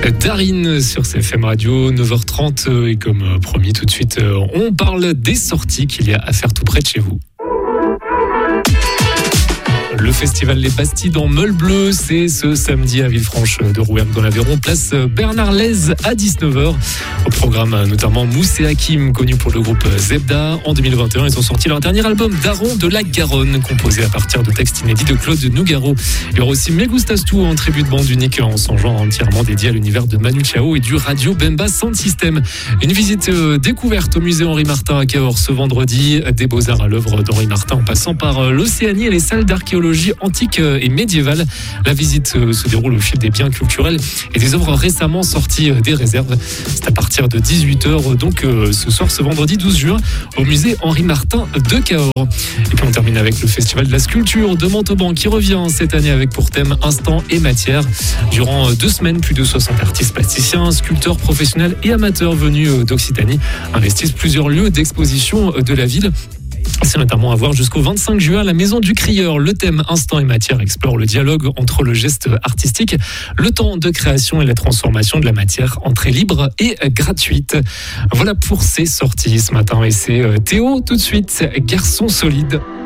Darine sur CFM Radio, 9h30 et comme promis tout de suite, on parle des sorties qu'il y a à faire tout près de chez vous. Le festival Les Bastilles en Meule Bleue, c'est ce samedi à Villefranche de Rouergue dans l'Aveyron, place Bernard Lez à 19h. Au programme notamment Mousse et Hakim, connus pour le groupe Zebda. En 2021, ils ont sorti leur dernier album Daron de la Garonne, composé à partir de textes inédits de Claude Nougaro. Il y aura aussi Me Gustas Tu en tribu de bande unique en son genre entièrement dédié à l'univers de Manu Chao et du Radio Bemba Sound System. Une visite découverte au musée Henri Martin à Cahors ce vendredi, des beaux-arts à l'œuvre d'Henri Martin en passant par l'Océanie et les salles d'archéologie antique et médiévale. La visite se déroule au fil des biens culturels et des œuvres récemment sorties des réserves. C'est à partir de 18h, donc ce soir, ce vendredi 12 juin, au musée Henri Martin de Cahors. Et puis on termine avec le festival de la sculpture de Montauban qui revient cette année avec pour thème instant et matière. Durant 2 semaines, plus de 60 artistes plasticiens, sculpteurs professionnels et amateurs venus d'Occitanie investissent plusieurs lieux d'exposition de la ville. C'est notamment à voir jusqu'au 25 juin à la Maison du Crieur. Le thème Instant et matière explore le dialogue entre le geste artistique, le temps de création et la transformation de la matière, entrée libre et gratuite. Voilà pour ces sorties ce matin. Et c'est Théo tout de suite, Garçon solide.